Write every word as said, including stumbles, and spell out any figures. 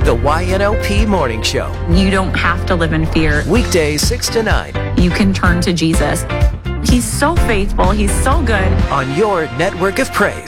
The Y N O P Morning Show. You don't have to live in fear. Weekdays six to nine. You can turn to Jesus. He's so faithful. He's so good. On your network of praise.